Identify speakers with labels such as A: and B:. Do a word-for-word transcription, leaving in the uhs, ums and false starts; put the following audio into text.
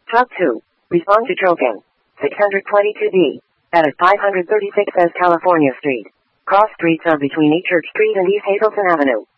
A: Truck two. Respond to Trocan. six twenty-two B. At five thirty-six S California Street. Cross streets are between East Church Street and East Hazelton Avenue.